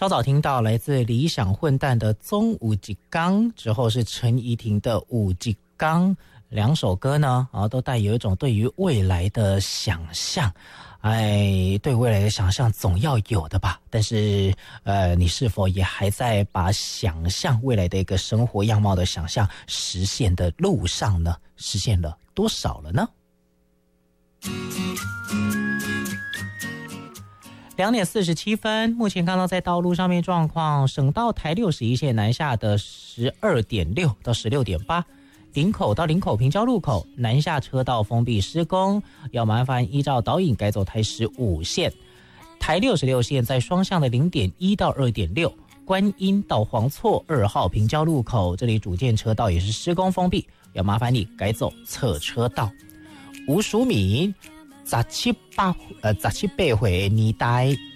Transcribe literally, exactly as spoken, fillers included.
稍早听到来自理想混蛋的宗武吉刚，之后是陈怡婷的武吉刚，两首歌呢啊都带有一种对于未来的想象。哎，对未来的想象总要有的吧？但是，呃，你是否也还在把想象未来的一个生活样貌的想象实现的路上呢？实现了多少了呢？两点四十七分，目前看到在道路上面状况，省道台六十一线南下的十二点六到十六点八。林口到林口平交路口南下车道封闭施工，要麻烦依照导引改走台十五线。台六十六线在双向的 零点一到二点六，观音到黄厝二号平交路口，这里主建车道也是施工封闭，要麻烦你改走侧车道。吴淑敏十七八呃十七八岁年代